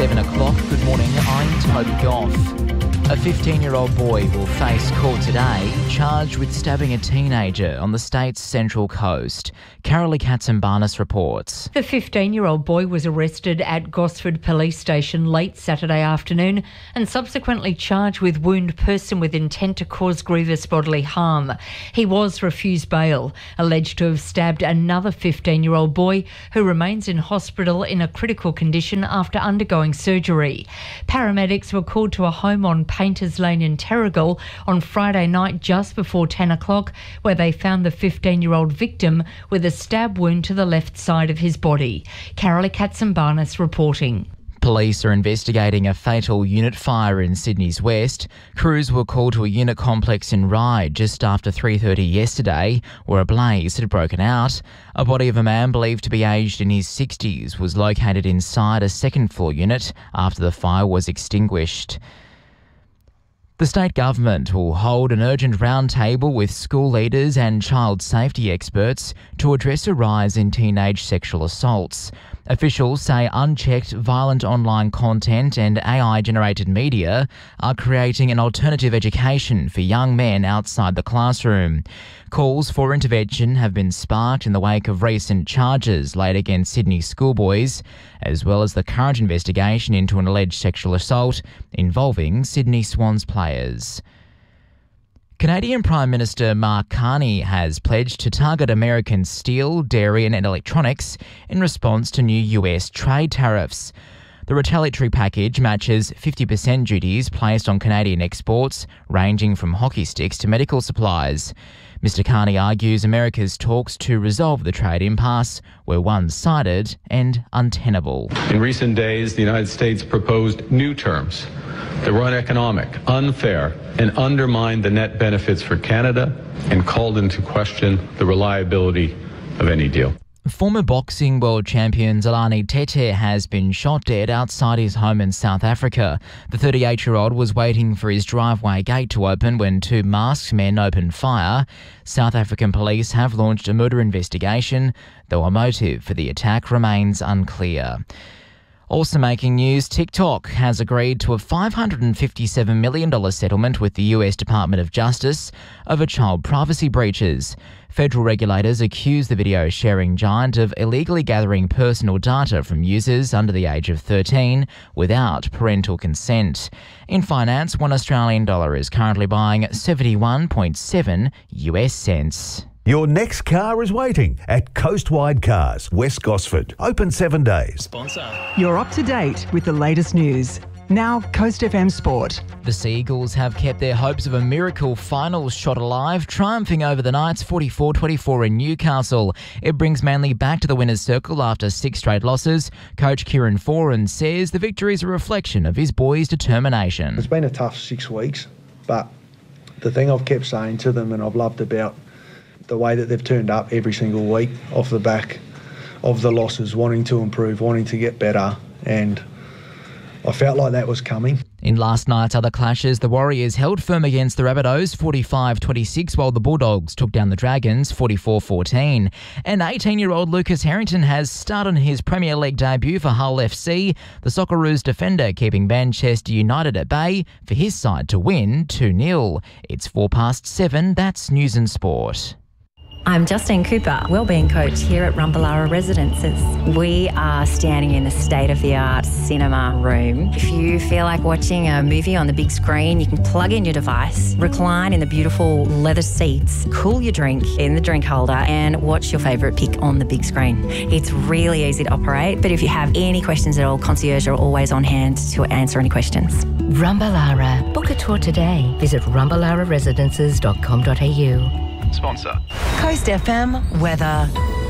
7 o'clock. Good morning, I'm Toby Goff. A 15-year-old boy will face court today, charged with stabbing a teenager on the state's central coast. Carolee Katsimbarnis reports. The 15-year-old boy was arrested at Gosford Police Station late Saturday afternoon and subsequently charged with wound person with intent to cause grievous bodily harm. He was refused bail, alleged to have stabbed another 15-year-old boy who remains in hospital in a critical condition after undergoing surgery. Paramedics were called to a home on Painters Lane in Terrigal on Friday night just before 10 o'clock, where they found the 15-year-old victim with a stab wound to the left side of his body. Carolee Katsimbarnis reporting. Police are investigating a fatal unit fire in Sydney's west. Crews were called to a unit complex in Ryde just after 3:30 yesterday, where a blaze had broken out. A body of a man believed to be aged in his 60s was located inside a second-floor unit after the fire was extinguished. The state government will hold an urgent roundtable with school leaders and child safety experts to address a rise in teenage sexual assaults. Officials say unchecked violent online content and AI-generated media are creating an alternative education for young men outside the classroom. Calls for intervention have been sparked in the wake of recent charges laid against Sydney schoolboys, as well as the current investigation into an alleged sexual assault involving Sydney Swans players. Canadian Prime Minister Mark Carney has pledged to target American steel, dairy and electronics in response to new US trade tariffs. The retaliatory package matches 50% duties placed on Canadian exports, ranging from hockey sticks to medical supplies. Mr. Carney argues America's talks to resolve the trade impasse were one-sided and untenable. In recent days, the United States proposed new terms that were uneconomic, unfair, and undermined the net benefits for Canada and called into question the reliability of any deal. Former boxing world champion Zolani Tete has been shot dead outside his home in South Africa. The 38-year-old was waiting for his driveway gate to open when two masked men opened fire. South African police have launched a murder investigation, though a motive for the attack remains unclear. Also making news, TikTok has agreed to a $557 million settlement with the US Department of Justice over child privacy breaches. Federal regulators accuse the video sharing giant of illegally gathering personal data from users under the age of 13 without parental consent. In finance, $1 Australian is currently buying 71.7 US cents. Your next car is waiting at Coastwide Cars, West Gosford. Open 7 days. Sponsor. You're up to date with the latest news. Now, Coast FM Sport. The Sea Eagles have kept their hopes of a miracle finals shot alive, triumphing over the Knights 44-24 in Newcastle. It brings Manly back to the winner's circle after 6 straight losses. Coach Kieran Foran says the victory is a reflection of his boys' determination. It's been a tough 6 weeks, but the thing I've kept saying to them and I've loved about the way that they've turned up every single week off the back of the losses, wanting to improve, wanting to get better, and I felt like that was coming. In last night's other clashes, the Warriors held firm against the Rabbitohs 45-26, while the Bulldogs took down the Dragons 44-14. And 18-year-old Lucas Harrington has started his Premier League debut for Hull FC, the Socceroos defender keeping Manchester United at bay for his side to win 2-0. It's 7:04, that's News and Sport. I'm Justine Cooper, Wellbeing Coach here at Rumballara Residences. We are standing in a state-of-the-art cinema room. If you feel like watching a movie on the big screen, you can plug in your device, recline in the beautiful leather seats, cool your drink in the drink holder and watch your favourite pick on the big screen. It's really easy to operate, but if you have any questions at all, concierge are always on hand to answer any questions. Rumballara. Book a tour today. Visit rumballararesidences.com.au. Sponsor. Coast FM weather.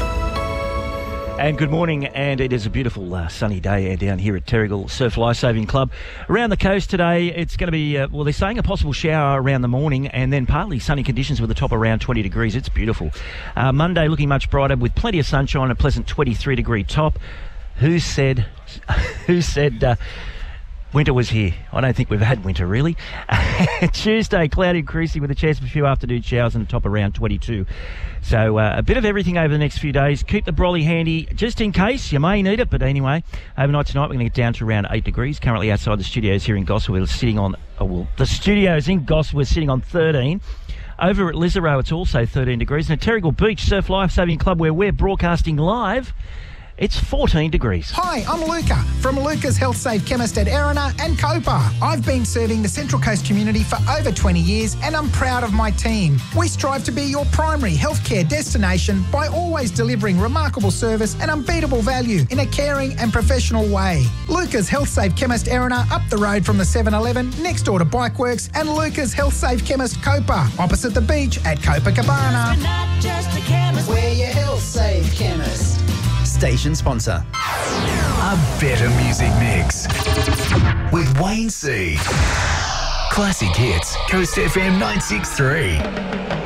And good morning, and it is a beautiful sunny day down here at Terrigal Surf Lifesaving Club. Around the coast today, it's going to be, they're saying a possible shower around the morning and then partly sunny conditions with a top around 20 degrees. It's beautiful. Monday looking much brighter with plenty of sunshine, a pleasant 23-degree top. Who said Winter was here. I don't think we've had winter, really. Tuesday, cloudy and creasy with a chance of a few afternoon showers and a top around 22. So a bit of everything over the next few days. Keep the brolly handy just in case. You may need it. But anyway, overnight tonight, we're going to get down to around 8 degrees. Currently outside the studios here in Gosford, we're sitting on... the studios in Gosford, we're sitting on 13. Over at Lisarow, it's also 13 degrees. And at Terrigal Beach Surf Lifesaving Club, where we're broadcasting live, it's 14 degrees. Hi, I'm Luca from Luca's Health Save Chemist at Erina and Copa. I've been serving the Central Coast community for over 20 years and I'm proud of my team. We strive to be your primary healthcare destination by always delivering remarkable service and unbeatable value in a caring and professional way. Luca's Health Save Chemist Erina up the road from the 7-Eleven next door to Bikeworks, and Luca's Health Save Chemist Copa opposite the beach at Copacabana. We're not just a chemist, we're your Health Save Chemist. Station sponsor. A better music mix with Wayne C. Classic hits, Coast FM 963.